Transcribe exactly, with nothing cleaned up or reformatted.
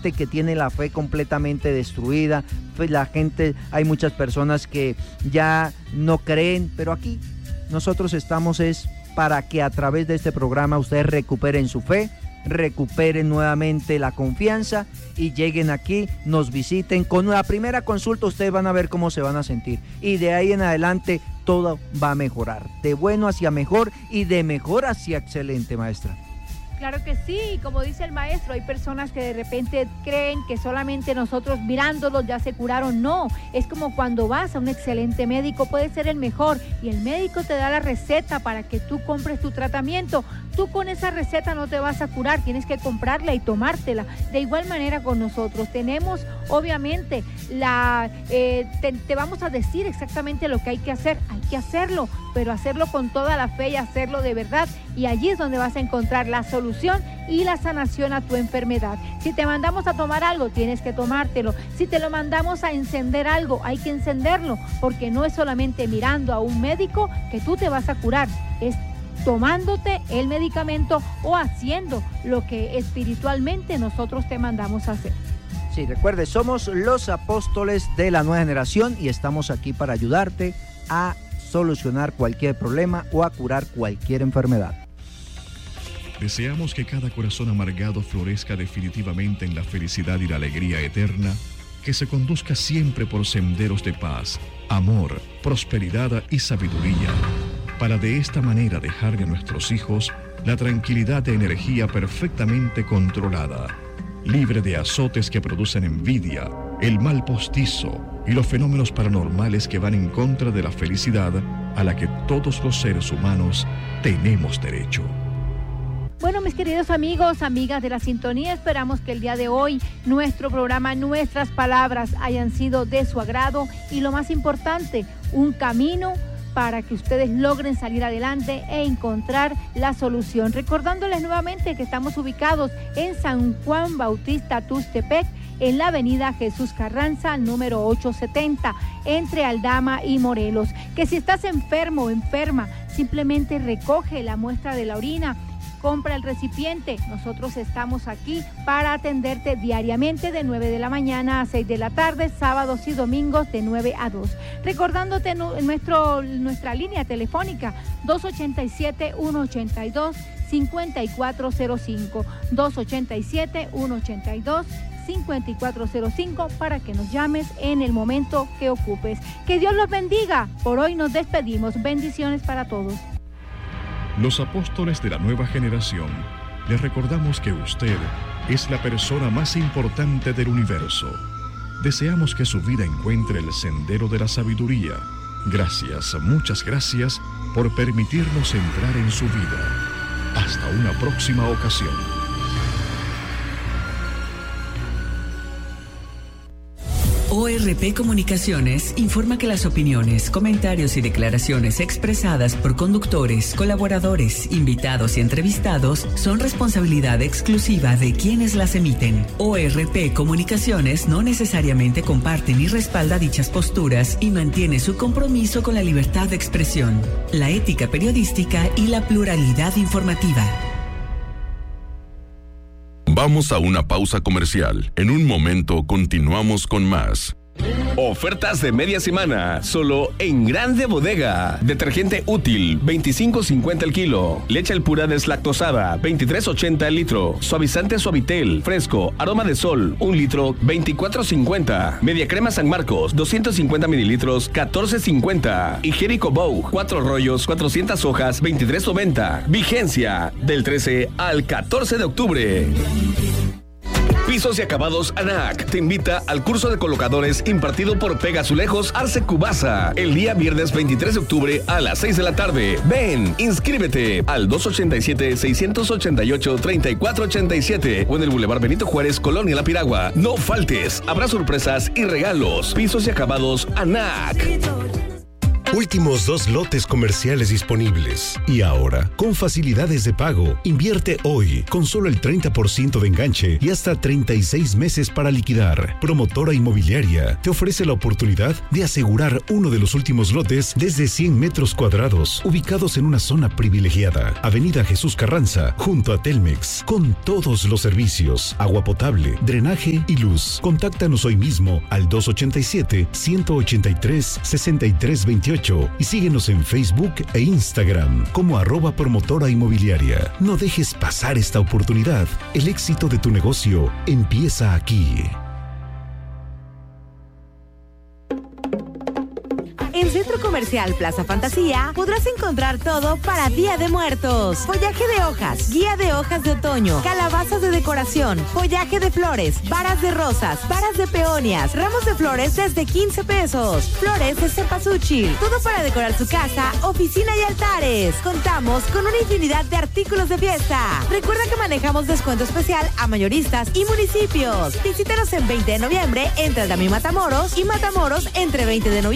gente que tiene la fe completamente destruida, pues la gente, hay muchas personas que ya no creen, pero aquí nosotros estamos es para que a través de este programa ustedes recuperen su fe, recuperen nuevamente la confianza y lleguen aquí, nos visiten. Con la primera consulta ustedes van a ver cómo se van a sentir y de ahí en adelante todo va a mejorar, de bueno hacia mejor y de mejor hacia excelente, maestra. Claro que sí, como dice el maestro, hay personas que de repente creen que solamente nosotros mirándolos ya se curaron. No, es como cuando vas a un excelente médico, puede ser el mejor, y el médico te da la receta para que tú compres tu tratamiento. Tú con esa receta no te vas a curar, tienes que comprarla y tomártela. De igual manera con nosotros, tenemos obviamente, la, eh, te, te vamos a decir exactamente lo que hay que hacer, hay que hacerlo, pero hacerlo con toda la fe y hacerlo de verdad, y allí es donde vas a encontrar la solución y la sanación a tu enfermedad. Si te mandamos a tomar algo, tienes que tomártelo. Si te lo mandamos a encender algo, hay que encenderlo, porque no es solamente mirando a un médico que tú te vas a curar, es tomándote el medicamento o haciendo lo que espiritualmente nosotros te mandamos a hacer. Sí, recuerde, somos los apóstoles de la nueva generación y estamos aquí para ayudarte a solucionar cualquier problema o a curar cualquier enfermedad. Deseamos que cada corazón amargado florezca definitivamente en la felicidad y la alegría eterna, que se conduzca siempre por senderos de paz, amor, prosperidad y sabiduría, para de esta manera dejarle a nuestros hijos la tranquilidad de energía perfectamente controlada, libre de azotes que producen envidia, el mal postizo y los fenómenos paranormales que van en contra de la felicidad a la que todos los seres humanos tenemos derecho. Bueno, mis queridos amigos, amigas de la sintonía, esperamos que el día de hoy nuestro programa, nuestras palabras hayan sido de su agrado y lo más importante, un camino para que ustedes logren salir adelante e encontrar la solución. Recordándoles nuevamente que estamos ubicados en San Juan Bautista, Tuxtepec, en la avenida Jesús Carranza, número ochocientos setenta, entre Aldama y Morelos. Que si estás enfermo o enferma, simplemente recoge la muestra de la orina, compra el recipiente. Nosotros estamos aquí para atenderte diariamente de nueve de la mañana a seis de la tarde, sábados y domingos de nueve a dos. Recordándote nuestro, nuestra línea telefónica dos ochenta y siete, ciento ochenta y dos, cincuenta y cuatro cero cinco, dos ochenta y siete, ciento ochenta y dos, cincuenta y cuatro cero cinco para que nos llames en el momento que ocupes. Que Dios los bendiga. Por hoy nos despedimos. Bendiciones para todos. Los apóstoles de la nueva generación, les recordamos que usted es la persona más importante del universo. Deseamos que su vida encuentre el sendero de la sabiduría. Gracias, muchas gracias por permitirnos entrar en su vida. Hasta una próxima ocasión. O R P Comunicaciones informa que las opiniones, comentarios y declaraciones expresadas por conductores, colaboradores, invitados y entrevistados son responsabilidad exclusiva de quienes las emiten. O R P Comunicaciones no necesariamente comparte ni respalda dichas posturas y mantiene su compromiso con la libertad de expresión, la ética periodística y la pluralidad informativa. Vamos a una pausa comercial. En un momento continuamos con más. Ofertas de media semana, solo en Grande Bodega. Detergente útil, veinticinco cincuenta el kilo. Leche Alpura deslactosada, veintitrés ochenta el litro. Suavizante Suavitel, fresco, aroma de sol, un litro, veinticuatro cincuenta. Media crema San Marcos, doscientos cincuenta mililitros, catorce cincuenta. Higiénico Bow, cuatro rollos, cuatrocientas hojas, veintitrés noventa. Vigencia, del trece al catorce de octubre. Pisos y Acabados ANAC te invita al curso de colocadores impartido por Pegazulejos Arce Cubasa el día viernes veintitrés de octubre a las seis de la tarde. Ven, inscríbete al dos ochenta y siete, seiscientos ochenta y ocho, treinta y cuatro ochenta y siete o en el Boulevard Benito Juárez, Colonia La Piragua. No faltes, habrá sorpresas y regalos. Pisos y Acabados ANAC. Últimos dos lotes comerciales disponibles. Y ahora, con facilidades de pago, invierte hoy con solo el treinta por ciento de enganche y hasta treinta y seis meses para liquidar. Promotora Inmobiliaria te ofrece la oportunidad de asegurar uno de los últimos lotes desde cien metros cuadrados, ubicados en una zona privilegiada. Avenida Jesús Carranza, junto a Telmex, con todos los servicios, agua potable, drenaje y luz. Contáctanos hoy mismo al dos ochenta y siete, ciento ochenta y tres, sesenta y tres veintiocho y síguenos en Facebook e Instagram como arroba promotora inmobiliaria. No dejes pasar esta oportunidad. El éxito de tu negocio empieza aquí. En Centro Comercial Plaza Fantasía podrás encontrar todo para Día de Muertos. Follaje de hojas, guía de hojas de otoño, calabazas de decoración, follaje de flores, varas de rosas, varas de peonias, ramos de flores desde quince pesos, flores de cempasúchil, todo para decorar su casa, oficina y altares. Contamos con una infinidad de artículos de fiesta. Recuerda que manejamos descuento especial a mayoristas y municipios. Visítanos en veinte de noviembre entre Aldama y Matamoros y Matamoros entre veinte de noviembre